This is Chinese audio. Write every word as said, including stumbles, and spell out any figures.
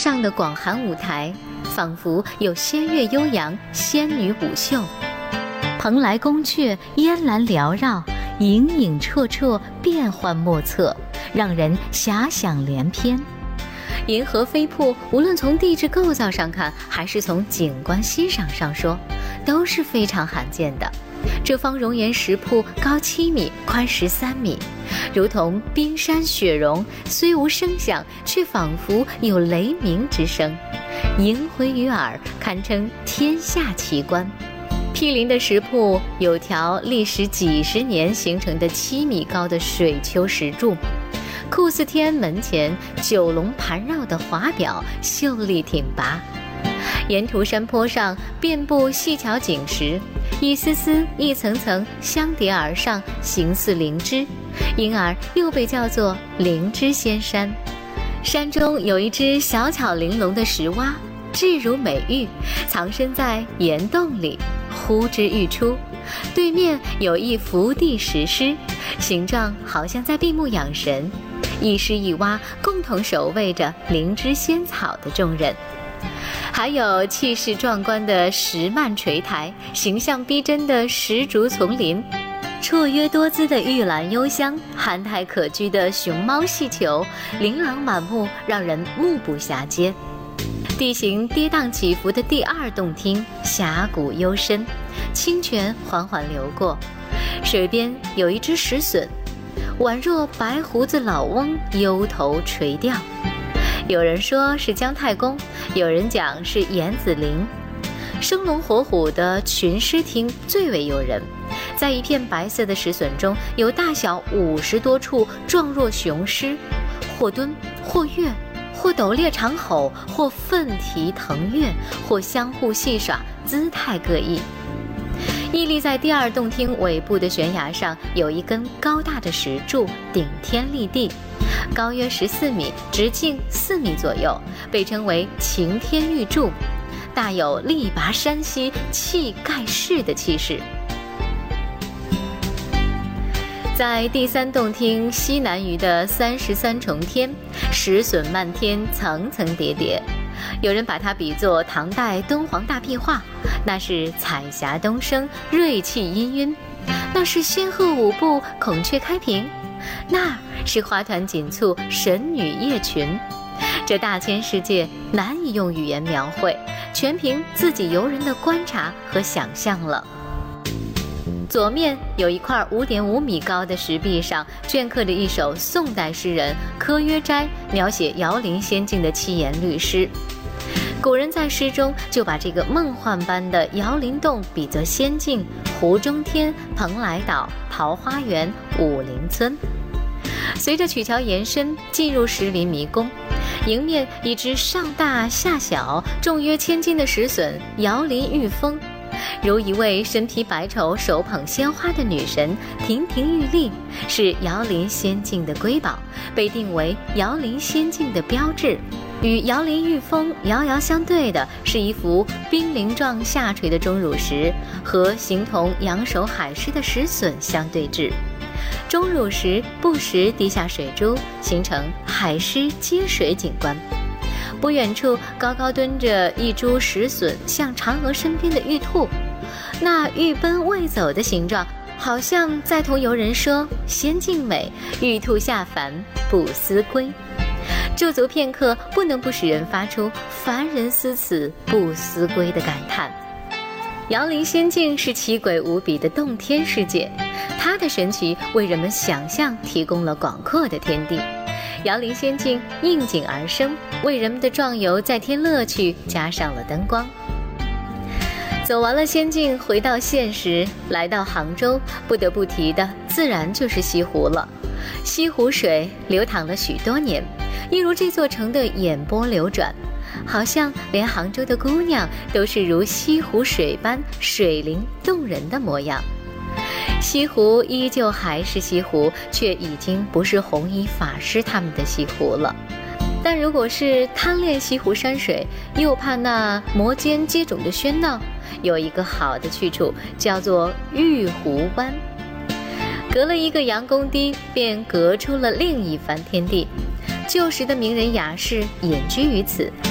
上的广寒舞台，仿佛有仙乐悠扬，仙女舞袖，蓬莱宫阙，烟岚缭绕，影影绰绰，变幻莫测，让人遐想连篇。银河飞瀑无论从地质构造上看，还是从景观欣赏上说，都是非常罕见的。这方熔岩石瀑高七米，宽十三米，如同冰山雪融，虽无声响，却仿佛有雷鸣之声，萦回于耳，堪称天下奇观。毗邻的石瀑有条历时几十年形成的七米高的水丘石柱，酷似天安门前九龙盘绕的华表，秀丽挺拔。沿途山坡上遍布细巧景石，一丝丝一层层相叠而上，形似灵芝，因而又被叫做灵芝仙山。山中有一只小巧玲珑的石蛙，质如美玉，藏身在岩洞里，呼之欲出。对面有一伏地石狮，形状好像在闭目养神，一狮一蛙共同守卫着灵芝仙草的重任。还有气势壮观的石幔垂台，形象逼真的石竹丛林，绰约多姿的玉兰幽香，憨态可掬的熊猫戏球，琳琅满目，让人目不暇接。地形跌宕起伏的第二洞厅峡谷幽深，清泉缓缓流过，水边有一只石笋，宛若白胡子老翁幽头垂钓。有人说是姜太公，有人讲是严子陵。生龙活虎的群狮厅最为诱人，在一片白色的石笋中，有大小五十多处状若雄狮，或蹲或跃，或斗猎长吼，或奋蹄腾跃，或相互戏耍，姿态各异。屹立在第二洞厅尾部的悬崖上，有一根高大的石柱，顶天立地，高约十四米，直径四米左右，被称为擎天玉柱，大有力拔山兮气盖世的气势。在第三洞厅西南隅的三十三重天，石笋漫天，层层叠叠，有人把它比作唐代敦煌大壁画，那是彩霞东升，瑞气氤氲；那是仙鹤舞步，孔雀开屏；那是花团锦簇，神女夜群。这大千世界难以用语言描绘，全凭自己游人的观察和想象了。左面有一块 五点五米高的石壁上镌刻着一首宋代诗人柯约斋描写瑶林仙境的七言律诗。古人在诗中就把这个梦幻般的瑶林洞比作仙境、湖中天、蓬莱岛、桃花源、武陵村。随着曲桥延伸进入石林迷宫，迎面一只上大下小、重约千斤的石笋摇林御风，如一位身披白绸、手捧鲜花的女神，亭亭玉立，是瑶林仙境的瑰宝，被定为瑶林仙境的标志。与瑶林御风遥遥相对的是一幅冰凌状下垂的钟乳石，和形同扬手海狮的石笋相对峙。钟乳石不时滴下水珠，形成海狮接水景观。不远处高高蹲着一株石笋，像嫦娥身边的玉兔，那欲奔未走的形状，好像在同游人说：仙境美，玉兔下凡不思归。驻足片刻，不能不使人发出凡人思此不思归的感叹。瑶林仙境是奇诡无比的洞天世界，它的神奇为人们想象提供了广阔的天地。瑶林仙境应景而生，为人们的壮游再添乐趣，加上了灯光。走完了仙境，回到现实，来到杭州，不得不提的自然就是西湖了。西湖水流淌了许多年，一如这座城的眼波流转，好像连杭州的姑娘都是如西湖水般水灵动人的模样。西湖依旧还是西湖，却已经不是弘一法师他们的西湖了。但如果是贪恋西湖山水，又怕那摩肩接踵的喧闹，有一个好的去处，叫做玉湖湾。隔了一个杨公堤，便隔出了另一番天地。旧时的名人雅士隐居于此，